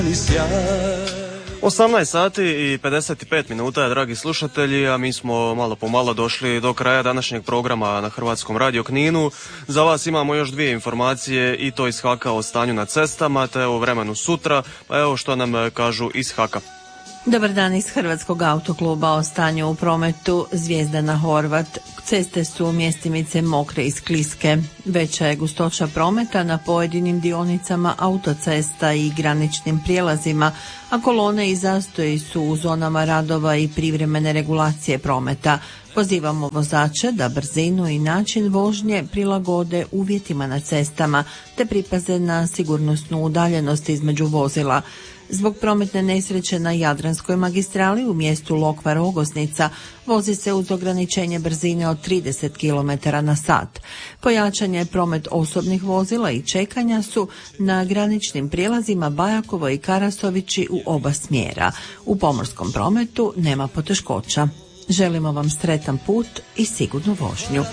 18 sati i 55 minuta, dragi slušatelji, a mi smo malo po malo došli do kraja današnjeg programa na Hrvatskom radio Kninu. Za vas imamo još dvije informacije i to iz Haka o stanju na cestama te o vremenu sutra, pa evo što nam kažu iz Haka. Dobar dan iz Hrvatskog autokluba o stanju u prometu. Zvijezdana Horvat. Ceste su mjestimice mokre i skliske. Veća je gustoća prometa na pojedinim dionicama autocesta i graničnim prijelazima, a kolone i zastoji su u zonama radova i privremene regulacije prometa. Pozivamo vozače da brzinu i način vožnje prilagode uvjetima na cestama, te pripaze na sigurnosnu udaljenost između vozila. Zbog prometne nesreće na Jadranskoj magistrali u mjestu Lokva-Rogoznica vozi se uz ograničenje brzine od 30 km na sat. Pojačan je promet osobnih vozila i čekanja su na graničnim prijelazima Bajakovo i Karasovići u oba smjera. U pomorskom prometu nema poteškoća. Želimo vam sretan put i sigurnu vožnju.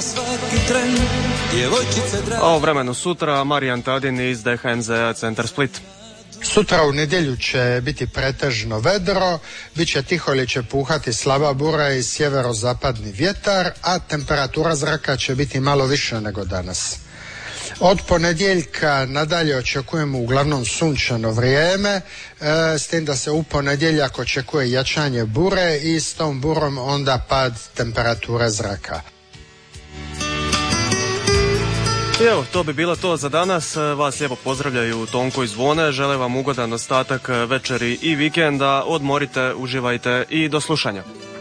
A o vremenu sutra Marijan Tadin iz DHMZ Centar Split. Sutra u nedjelju će biti pretežno vedro, bit će tiho ili će puhati slaba bura i sjeverozapadni vjetar, a temperatura zraka će biti malo više nego danas. Od ponedjeljka nadalje očekujemo uglavnom sunčano vrijeme, s tim da se u ponedjeljak očekuje jačanje bure i s tom burom onda pad temperature zraka. I evo, to bi bilo to za danas. Vas lijepo pozdravljaju Tonko i Zvone. Žele vam ugodan ostatak večeri i vikenda. Odmorite, uživajte i do slušanja.